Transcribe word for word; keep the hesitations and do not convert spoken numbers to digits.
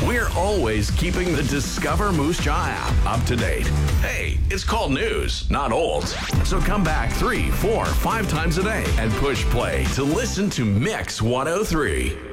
We're always keeping the Discover Moose Jaw app up to date. Hey, it's called news, not old. So come back three, four, five times a day and push play to listen to Mix one oh three.